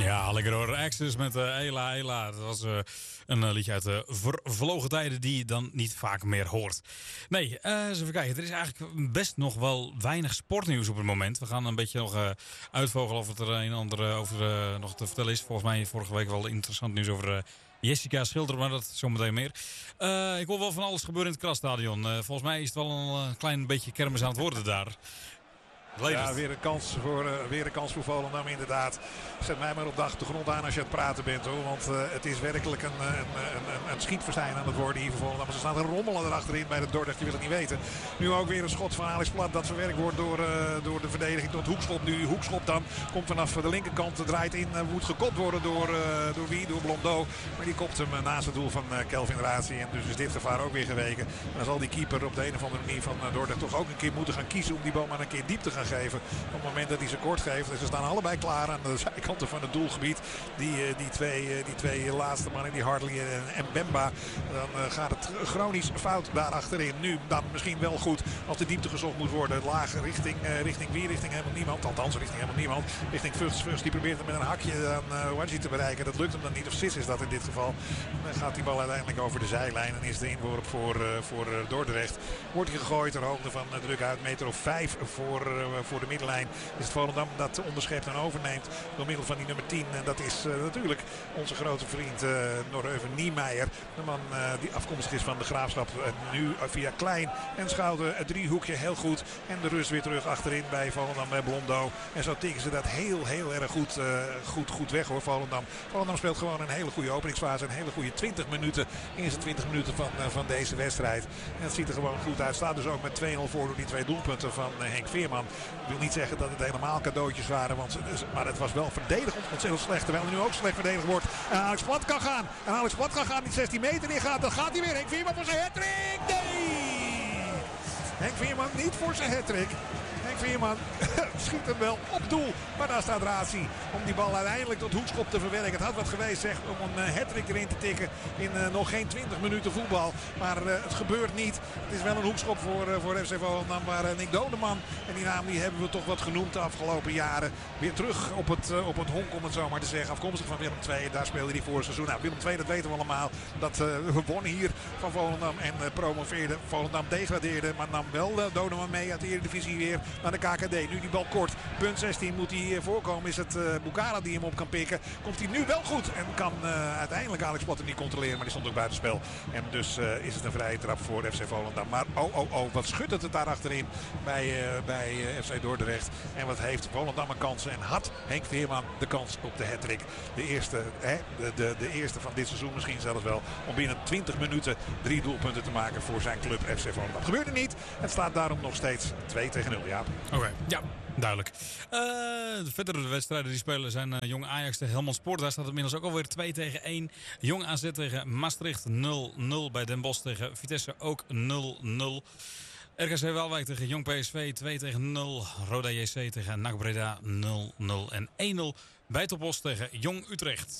Ja, lekker hoor. Access met Ela Ela. Dat was een liedje uit de vervlogen tijden die je dan niet vaak meer hoort. Nee, eens even kijken. Er is eigenlijk best nog wel weinig sportnieuws op het moment. We gaan een beetje nog uitvogelen of het er een en ander over nog te vertellen is. Volgens mij vorige week wel interessant nieuws over Jessica Schilder, maar dat zometeen meer. Ik hoor wel van alles gebeuren in het Krasstadion. Volgens mij is het wel een klein beetje kermis aan het worden daar. Ja, weer een kans voor Volendam inderdaad. Zet mij maar op de achtergrond aan als je aan het praten bent hoor. Want het is werkelijk een schietverstijn aan het worden hier voor Volendam. Ze staan er rommelen erachterin bij de Dordrecht, je wil het niet weten. Nu ook weer een schot van Alex Plat dat verwerkt wordt door de verdediging tot Hoekschop. Nu Hoekschop dan komt vanaf de linkerkant, draait in, moet gekopt worden door wie? Door Blondeau. Maar die kopt hem naast het doel van Kelvin Ratie. En dus is dit gevaar ook weer geweken. En dan zal die keeper op de een of andere manier van Dordrecht toch ook een keer moeten gaan kiezen om die bal maar een keer diep te gaan geven. Op het moment dat hij ze kort geeft. En ze staan allebei klaar aan de zijkanten van het doelgebied. Die twee laatste mannen, die Hartley en Bemba. Dan gaat het chronisch fout daar achterin. Nu dan misschien wel goed als de diepte gezocht moet worden. Laag richting wie? Richting helemaal niemand. Althans richting helemaal niemand. Richting Vugs. Die probeert hem met een hakje aan Wadji te bereiken. Dat lukt hem dan niet. Of Sis is dat in dit geval. Dan gaat die bal uiteindelijk over de zijlijn. En is de inworp voor Dordrecht. Wordt hij gegooid ter hoogte van druk uit. Meter of 5 voor de middenlijn. Is het Volendam dat onderschept en overneemt. Door middel van die nummer 10. En dat is natuurlijk onze grote vriend Norreuven Niemeyer. De man die afkomstig is van de Graafschap. Nu via Klein en Schouten het driehoekje heel goed. En de rust weer terug achterin bij Volendam bij Blondeau. En zo tikken ze dat heel erg goed weg hoor Volendam. Volendam speelt gewoon een hele goede openingsfase. Een hele goede 20 minuten. Eerste 20 minuten van deze wedstrijd. En het ziet er gewoon goed uit. Staat dus ook met 2-0 voor door die twee doelpunten van Henk Veerman. Ik wil niet zeggen dat het helemaal cadeautjes waren. Maar het was wel verdedigend ontzettend slecht. Terwijl er nu ook slecht verdedigd wordt. En Alex Plat kan gaan. En Alex Plat kan gaan. Die 16 meter in gaat. Dan gaat hij weer. Henk Veerman voor zijn hattrick. Nee! Henk Veerman niet voor zijn hattrick. Henk Veerman schiet hem wel op doel. Maar daar staat Ratie om die bal uiteindelijk tot Hoekschop te verwerken. Het had wat geweest zeg om een hattrick erin te tikken in nog geen 20 minuten voetbal. Maar het gebeurt niet. Het is wel een Hoekschop voor FC Volendam. Maar Nick Dodeman, en die naam die hebben we toch wat genoemd de afgelopen jaren. Weer terug op het honk om het zo maar te zeggen. Afkomstig van Willem II. Daar speelde hij voor het seizoen. Nou, Willem II, dat weten we allemaal. Dat we wonnen hier van Volendam en promoveerden. Volendam degradeerde, maar nam wel Dodeman mee uit de Eredivisie weer naar de KKD. Nu die bal kort. Punt 16 moet hij voorkomen. Is het Bukara die hem op kan pikken. Komt hij nu wel goed. En kan uiteindelijk Alex Plat hem niet controleren. Maar die stond ook buitenspel. En dus is het een vrije trap voor FC Volendam. Maar wat schudt het daar achterin bij FC Dordrecht. En wat heeft Volendam een kans. En had Henk Veerman de kans op de hattrick. De eerste van dit seizoen misschien zelfs wel. Om binnen 20 minuten 3 doelpunten te maken voor zijn club FC Volendam. Gebeurde niet. Het staat daarom nog steeds 2-0. Ja. Oké, ja, duidelijk. Verder de wedstrijden die spelen zijn Jong Ajax tegen Helmond Sport. Daar staat het inmiddels ook alweer 2-1. Jong AZ tegen Maastricht 0-0. Bij Den Bosch tegen Vitesse ook 0-0. RKC Waalwijk tegen Jong PSV 2-0. Roda JC tegen NAC Breda 0-0. En 1-0 bij Topos tegen Jong Utrecht.